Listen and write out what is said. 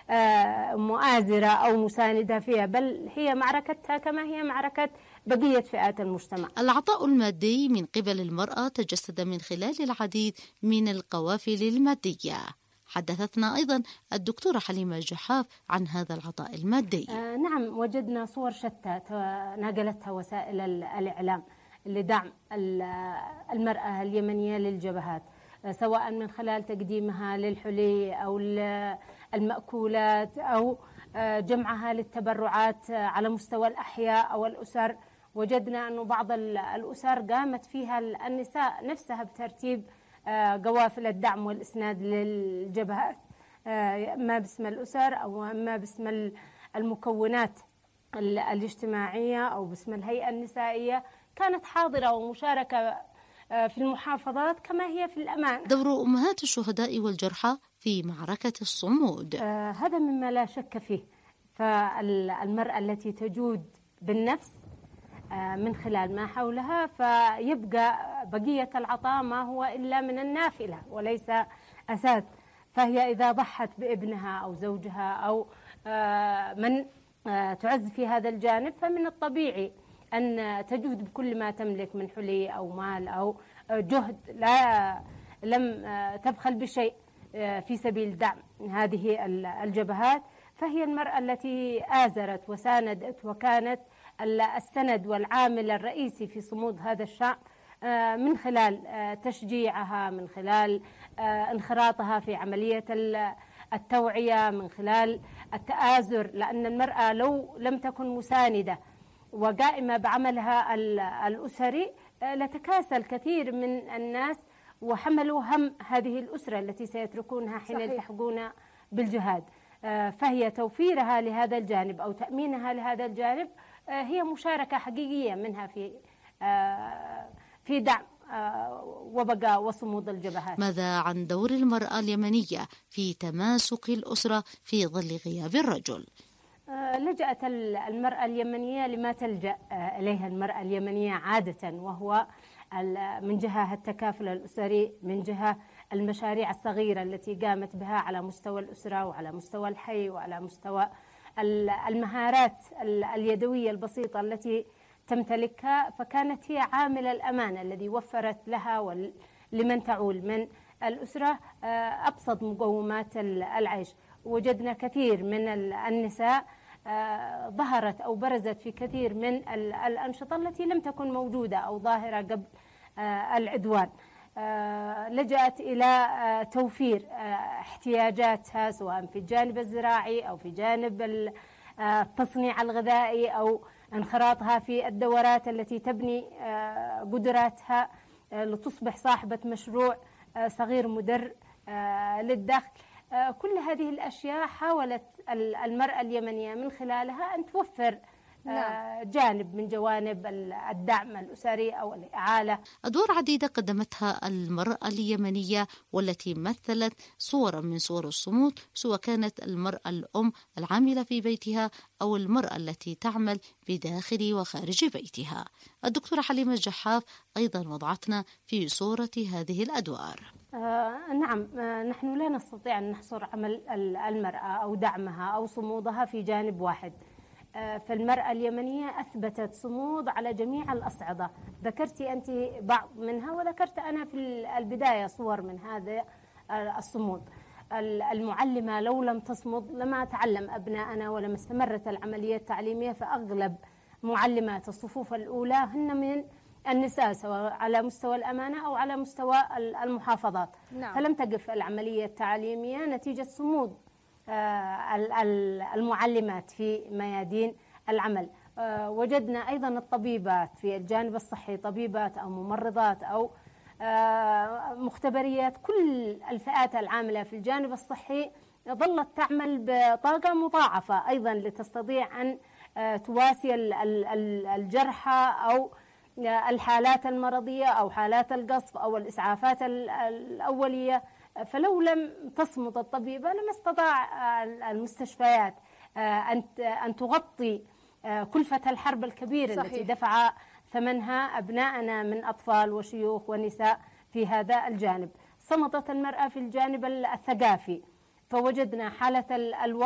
مؤازرة أو مساندة فيها، بل هي معركتها كما هي معركة بقية فئات المجتمع. العطاء المادي من قبل المرأة تجسد من خلال العديد من القوافل المادية. حدثتنا أيضا الدكتورة حليمة جحاف عن هذا العطاء المادي. نعم، وجدنا صور شتى نقلتها وسائل الإعلام لدعم المرأة اليمنية للجبهات، سواء من خلال تقديمها للحلي أو المأكولات أو جمعها للتبرعات على مستوى الأحياء أو الأسر. وجدنا أن بعض الأسر قامت فيها النساء نفسها بترتيب قوافل الدعم والإسناد للجبهات، إما باسم الأسر أو إما باسم المكونات الاجتماعية أو باسم الهيئة النسائية، كانت حاضرة ومشاركة في المحافظات كما هي في الأمان. دور أمهات الشهداء والجرحى في معركة الصمود هذا مما لا شك فيه. فالمرأة التي تجود بالنفس من خلال ما حولها، فيبقى بقية العطاء ما هو إلا من النافلة وليس أساس. فهي إذا ضحت بابنها أو زوجها أو من تعز في هذا الجانب، فمن الطبيعي أن تجهد بكل ما تملك من حلي أو مال أو جهد، لم تبخل بشيء في سبيل دعم هذه الجبهات. فهي المرأة التي آزرت وساندت وكانت السند والعامل الرئيسي في صمود هذا الشعب، من خلال تشجيعها، من خلال انخراطها في عملية التوعية، من خلال التآزر. لأن المرأة لو لم تكن مساندة وقائمة بعملها الأسري لتكاسل كثير من الناس وحملوا هم هذه الأسرة التي سيتركونها حين يلتحقون بالجهاد. فهي توفيرها لهذا الجانب أو تأمينها لهذا الجانب هي مشاركة حقيقية منها في دعم وبقاء وصمود الجبهات. ماذا عن دور المرأة اليمنية في تماسك الأسرة في ظل غياب الرجل؟ لجأت المرأة اليمنية لما تلجأ إليها المرأة اليمنية عادة، وهو من جهة التكافل الأسري، من جهة المشاريع الصغيرة التي قامت بها على مستوى الأسرة وعلى مستوى الحي وعلى مستوى المهارات اليدوية البسيطة التي تمتلكها. فكانت هي عامل الأمان الذي وفرت لها ولمن تعول من الأسرة أبسط مقومات العيش. وجدنا كثير من النساء ظهرت أو برزت في كثير من الأنشطة التي لم تكن موجودة أو ظاهرة قبل العدوان. لجأت إلى توفير احتياجاتها سواء في الجانب الزراعي أو في جانب التصنيع الغذائي أو انخراطها في الدورات التي تبني قدراتها لتصبح صاحبة مشروع صغير مدر للدخل. كل هذه الأشياء حاولت المرأة اليمنية من خلالها أن توفر جانب من جوانب الدعم الأسري أو الإعالة. أدوار عديدة قدمتها المرأة اليمنية والتي مثلت صورا من صور الصمود، سواء كانت المرأة الأم العاملة في بيتها أو المرأة التي تعمل بداخل وخارج بيتها. الدكتورة حليمة جحاف أيضا وضعتنا في صورة هذه الأدوار. نعم، نحن لا نستطيع أن نحصر عمل المرأة أو دعمها أو صمودها في جانب واحد. فالمرأة اليمنية أثبتت صمود على جميع الأصعدة. ذكرت أنت بعض منها وذكرت أنا في البداية صور من هذا الصمود. المعلمة لو لم تصمد لما تعلم أبناءنا ولما استمرت العملية التعليمية. فأغلب معلمات الصفوف الأولى هن من النساء، سواء على مستوى الأمانة أو على مستوى المحافظات. نعم. فلم تقف العملية التعليمية نتيجة صمود المعلمات في ميادين العمل. وجدنا أيضا الطبيبات في الجانب الصحي، طبيبات أو ممرضات أو مختبريات، كل الفئات العاملة في الجانب الصحي ظلت تعمل بطاقة مضاعفة أيضا لتستطيع أن تواسي الجرحى أو الحالات المرضية أو حالات القصف أو الإسعافات الأولية. فلو لم تصمد الطبيبة لما استطاع المستشفيات أن تغطي كلفة الحرب الكبيرة. صحيح. التي دفع ثمنها أبناءنا من أطفال وشيوخ ونساء في هذا الجانب. صمدت المرأة في الجانب الثقافي، فوجدنا حالة